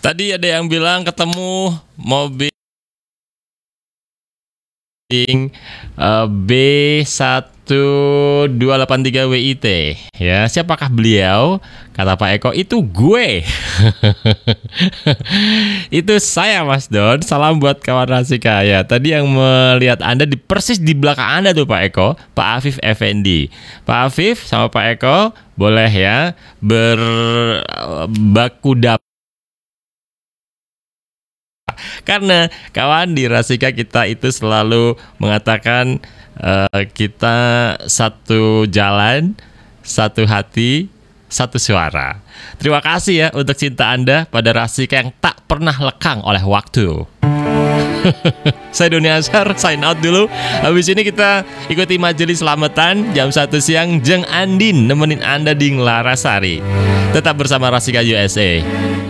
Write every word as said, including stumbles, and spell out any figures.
Tadi ada yang bilang ketemu mobil uh, B satu dua delapan tiga W I T. Ya, siapakah beliau? Kata Pak Eko, itu gue. Itu saya, Mas Don. Salam buat kawan Rasika. Ya, tadi yang melihat Anda di persis di belakang Anda tuh Pak Eko, Pak Afif Effendi. Pak Afif sama Pak Eko boleh ya berbaku dapat. Karena kawan di Rasika kita itu selalu mengatakan uh, kita satu jalan, satu hati, satu suara. Terima kasih ya untuk cinta Anda pada Rasika yang tak pernah lekang oleh waktu. Saya Doni Azhar, sign out dulu. Habis ini kita ikuti majelis selamatan jam satu siang. Jeng Andin nemenin Anda di Nglarasari. Tetap bersama Rasika U S A.